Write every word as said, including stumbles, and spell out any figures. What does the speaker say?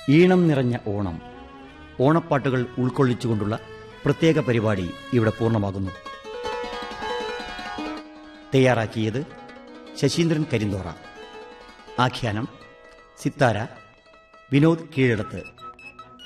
ഈണം നിറഞ്ഞ ഓണം, ഓണപ്പാട്ടുകൾ ഉൾക്കൊള്ളിച്ചുകൊണ്ടുള്ള പ്രത്യേക പരിപാടി ഇവിടെ പൂർണ്ണമാകുന്നു. തയ്യാറാക്കിയത് ശശീന്ദ്രൻ കരിന്തോറ. ആഖ്യാനം സിത്താര, വിനോദ് കീഴടത്ത്.